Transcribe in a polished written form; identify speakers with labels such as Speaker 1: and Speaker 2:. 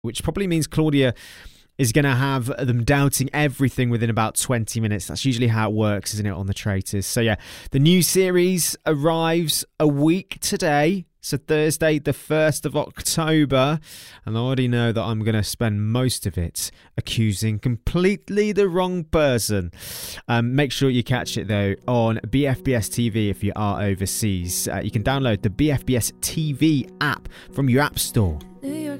Speaker 1: which probably means Claudia is going to have them doubting everything within about 20 minutes. That's usually how it works, isn't it, on The Traitors? So yeah, the new series arrives a week today. So Thursday, the 1st of October. And I already know that I'm going to spend most of it accusing completely the wrong person. Make sure you catch it, though, on BFBS TV if you are overseas. You can download the BFBS TV app from your app store.